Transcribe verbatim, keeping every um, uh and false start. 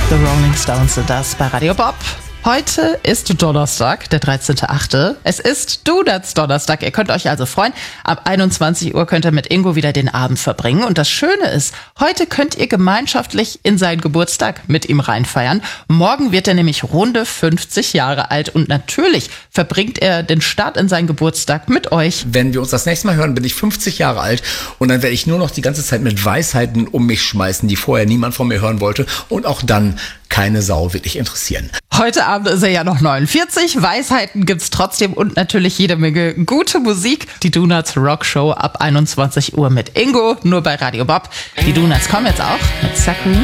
The Rolling Stones sind das bei Radio Bob. Heute ist Donnerstag, der dreizehnter achte Es ist Donuts-Donnerstag. Ihr könnt euch also freuen. Ab einundzwanzig Uhr könnt ihr mit Ingo wieder den Abend verbringen. Und das Schöne ist, heute könnt ihr gemeinschaftlich in seinen Geburtstag mit ihm reinfeiern. Morgen wird er nämlich runde fünfzig Jahre alt. Und natürlich verbringt er den Start in seinen Geburtstag mit euch. Wenn wir uns das nächste Mal hören, bin ich fünfzig Jahre alt. Und dann werde ich nur noch die ganze Zeit mit Weisheiten um mich schmeißen, die vorher niemand von mir hören wollte. Und auch dann keine Sau wirklich interessieren. Heute Abend ist er ja noch neunundvierzig. Weisheiten gibt's trotzdem und natürlich jede Menge gute Musik. Die Donuts Rock Show ab einundzwanzig Uhr mit Ingo, nur bei Radio Bob. Die Donuts kommen jetzt auch mit Zachary